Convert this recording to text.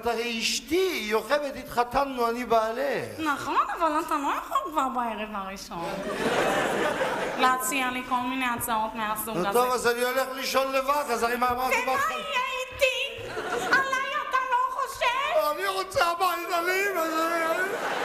את הרי אשתי, היא יוכבת, התחתנו, אני בעלך. נכון, אבל אתה לא יכול כבר בערב הראשון להציע לי כל מיני הצעות מהסוג הזה. טוב, אז אני הולך לישון לבד, אז הרי מה אמרתי ומה יהיה איתי? עליי אתה לא חושב? אני רוצה הביתה לי,